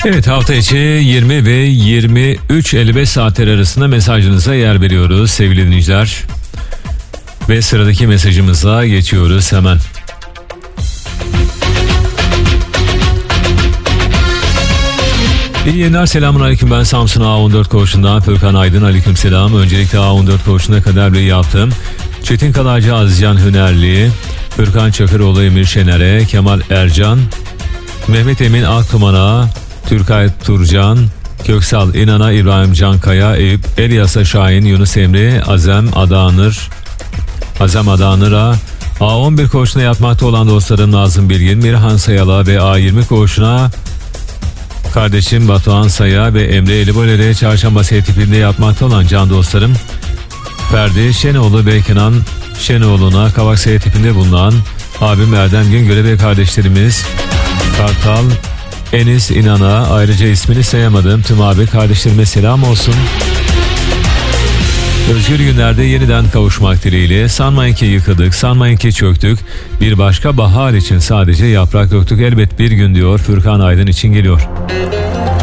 Evet, hafta içi 20 ve 23.55 saatler arasında mesajınıza yer veriyoruz sevgili dinleyiciler. Ve sıradaki mesajımıza geçiyoruz hemen. İyi yayınlar, selamünaleyküm. Ben Samsun A14 koğuşundan Furkan Aydın. Aleykümselam. Öncelikle A14 koğuşuna kadar bir yaptım. Çetin Kalaycı, Azizcan Hünerli, Furkan Çakıroğlu, Emir Şener'e, Kemal Ercan, Mehmet Emin Aktuman'a, Türkay Turcan, Köksal İnan'a, İbrahim Cankaya, Eyüp Elyas'a, Şahin, Yunus Emre, Azem Adanır'a, A11 koğuşuna yatmakta olan dostlarım Nazım Bilgin, Mirhan Sayal'a ve A20 koğuşuna kardeşim Batuhan Say'a ve Emre Elibole'de Çarşamba S tipinde yatmakta olan can dostlarım Ferdi Şenoğlu ve Kenan Şenoğlu'na, Kavak S tipinde bulunan abim Erdem Güngör'e ve kardeşlerimiz Kartal Enis İnan'a, ayrıca ismini sayamadığım tüm abi kardeşlerime selam olsun. Özgür günlerde yeniden kavuşmak dileğiyle. Sanmayın ki yıkıldık, sanmayın ki çöktük. Bir başka bahar için sadece yaprak döktük. Elbet bir gün diyor, Furkan Aydın için geliyor.